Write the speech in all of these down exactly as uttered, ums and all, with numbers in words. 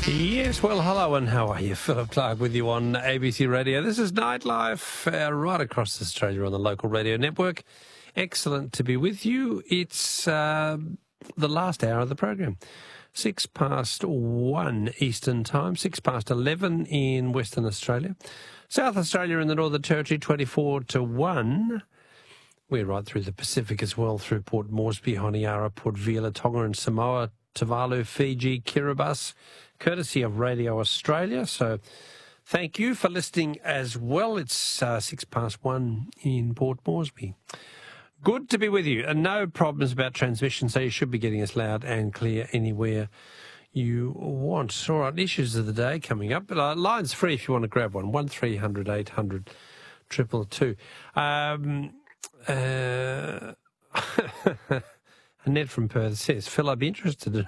Yes, well, hello and how are you? Philip Clark with you on A B C Radio. This is Nightlife uh, right across Australia on the local radio network. Excellent to be with you. It's uh, the last hour of the program. Six past one Eastern Time, six past eleven in Western Australia. South Australia and the Northern Territory, twenty-four to one. We're right through the Pacific as well, through Port Moresby, Honiara, Port Vila, Tonga and Samoa, Tuvalu, Fiji, Kiribati, courtesy of Radio Australia. So thank you for listening as well. It's uh, six past one in Port Moresby. Good to be with you. And no problems about transmission, so you should be getting us loud and clear anywhere you want. All right, issues of the day coming up. But, uh, line's free if you want to grab one. one three hundred eight hundred two two two. Um, uh, Annette from Perth says, Phil, I'd be interested.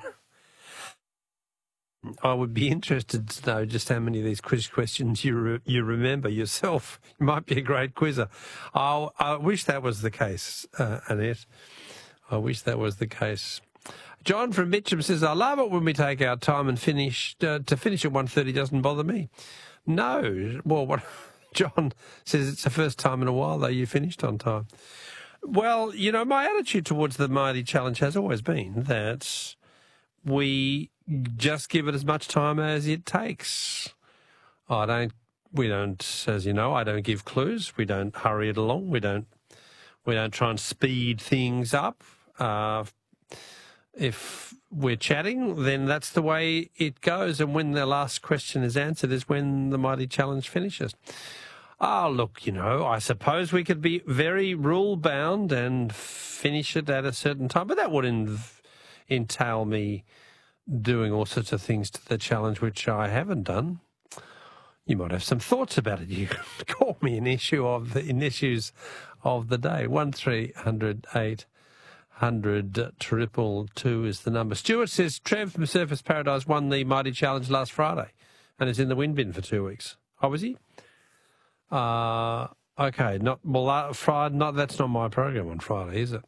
I would be interested to know just how many of these quiz questions you re- you remember yourself. You might be a great quizzer. I'll, I wish that was the case, uh, Annette. I wish that was the case. John from Mitcham says, I love it when we take our time and finish. Uh, to finish at one thirty doesn't bother me. No. Well, what John says it's the first time in a while, though, you finished on time. Well, you know, my attitude towards the Mighty Challenge has always been that we just give it as much time as it takes. I don't, we don't, as you know, I don't give clues. We don't hurry it along. We don't, we don't try and speed things up. Uh, if we're chatting, then that's the way it goes. And when the last question is answered is when the Mighty Challenge finishes. Oh, look, you know, I suppose we could be very rule-bound and finish it at a certain time, but that would inv- entail me doing all sorts of things to the challenge which I haven't done. You might have some thoughts about it. You can call me an issue of the in issues of the day. One three hundred eight hundred triple two is the number. Stuart says Trev from Surfers Paradise won the Mighty Challenge last Friday and is in the wind bin for two weeks. Oh, was he? Uh, okay, not well. Uh, Friday, not that's not my program on Friday, is it?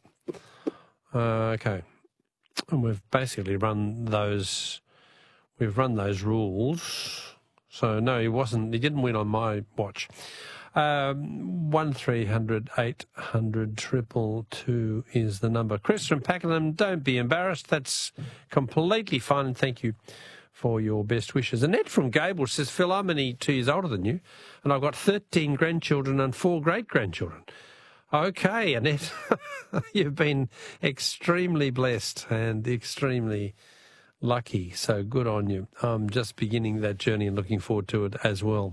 Uh, okay, and we've basically run those. We've run those rules. So no, he wasn't. He didn't win on my watch. Um, one three hundred eight hundred triple two is the number. Chris from Pakenham, don't be embarrassed. That's completely fine. And thank you for your best wishes. Annette from Gable says, Phil, I'm only two years older than you, and I've got thirteen grandchildren and four great-grandchildren. Okay, Annette, you've been extremely blessed and extremely lucky, so good on you. I'm just beginning that journey and looking forward to it as well.